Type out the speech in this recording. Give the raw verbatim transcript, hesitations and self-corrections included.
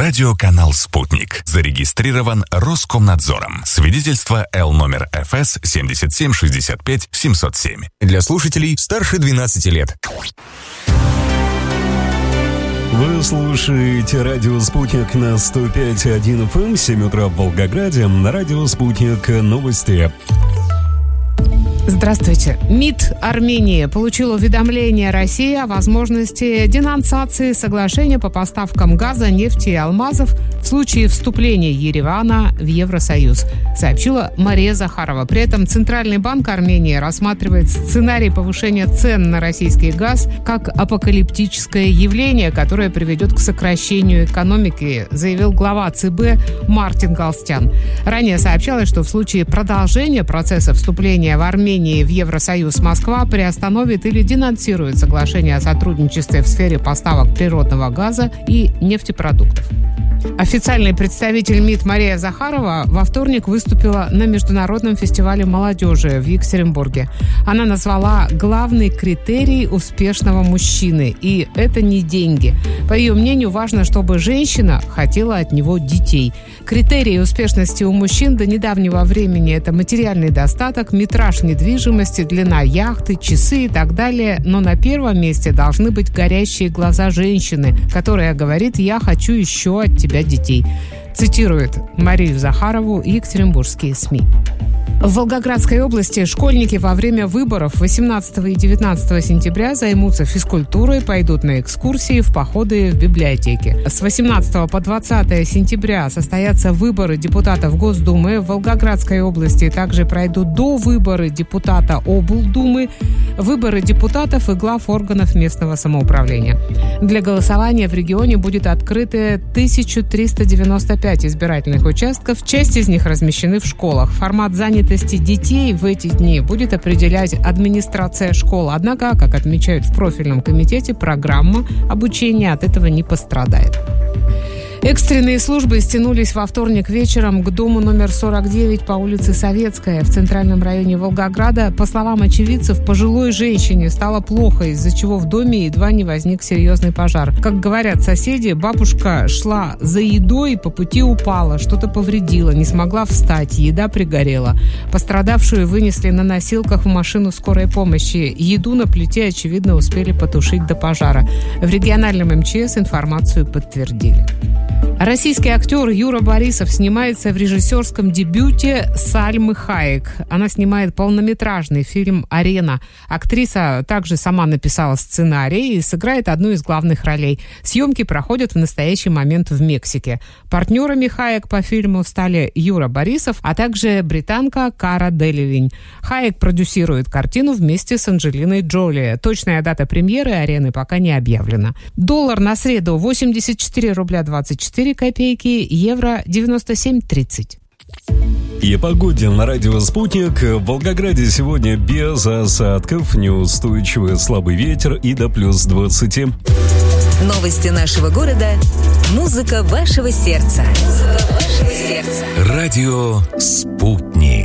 Радиоканал «Спутник». Зарегистрирован Роскомнадзором. Свидетельство Л номер эф эс семьдесят семь шестьдесят пять семьсот семь. Для слушателей старше двенадцати лет. Вы слушаете радио «Спутник» на сто пять и один эф эм, семь утра в Волгограде. На радио «Спутник» новости. Здравствуйте. МИД Армении получил уведомление России о возможности денонсации соглашения по поставкам газа, нефти и алмазов в случае вступления Еревана в Евросоюз, сообщила Мария Захарова. При этом Центральный банк Армении рассматривает сценарий повышения цен на российский газ как апокалиптическое явление, которое приведет к сокращению экономики, заявил глава ЦБ Мартин Галстян. Ранее сообщалось, что в случае продолжения процесса вступления в Армению в Евросоюз Москва приостановит или денонсирует соглашение о сотрудничестве в сфере поставок природного газа и нефтепродуктов. Официальный представитель МИД Мария Захарова во вторник выступила на Международном фестивале молодежи в Екатеринбурге. Она назвала главный критерий успешного мужчины, и это не деньги. По ее мнению, важно, чтобы женщина хотела от него детей. Критерии успешности у мужчин до недавнего времени – это материальный достаток, метраж недвижимости, длина яхты, часы и так далее. Но на первом месте должны быть горящие глаза женщины, которая говорит: «Я хочу еще от тебя детей», цитирует Марию Захарову екатеринбургские СМИ. В Волгоградской области школьники во время выборов восемнадцатого и девятнадцатого сентября займутся физкультурой, пойдут на экскурсии, в походы в библиотеки. С восемнадцатого по двадцатое сентября состоятся выборы депутатов Госдумы. В Волгоградской области также пройдут довыборы депутата облдумы, выборы депутатов и глав органов местного самоуправления. Для голосования в регионе будет открыто тысяча триста девяносто пять избирательных участков. Часть из них размещены в школах. Формат занятости детей в эти дни будет определять администрация школ. Однако, как отмечают в профильном комитете, программа обучения от этого не пострадает. Экстренные службы стянулись во вторник вечером к дому номер сорок девять по улице Советская в центральном районе Волгограда. По словам очевидцев, пожилой женщине стало плохо, из-за чего в доме едва не возник серьезный пожар. Как говорят соседи, бабушка шла за едой, по пути упала, что-то повредила, не смогла встать, еда пригорела. Пострадавшую вынесли на носилках в машину скорой помощи. Еду на плите, очевидно, успели потушить до пожара. В региональном эм че эс информацию подтвердили. Российский актер Юра Борисов снимается в режиссерском дебюте Сальмы Хаек. Она снимает полнометражный фильм «Арена». Актриса также сама написала сценарий и сыграет одну из главных ролей. Съемки проходят в настоящий момент в Мексике. Партнерами Хаек по фильму стали Юра Борисов, а также британка Кара Делевинь. Хаек продюсирует картину вместе с Анджелиной Джоли. Точная дата премьеры «Арены» пока не объявлена. Доллар на среду восемьдесят четыре рубля двадцать четыре копейки, евро девяносто семь тридцать. И о погоде на радио «Спутник». В Волгограде сегодня без осадков, неустойчивый слабый ветер и до плюс двадцати. Новости нашего города. Музыка вашего сердца. Музыка вашего сердца. Радио «Спутник».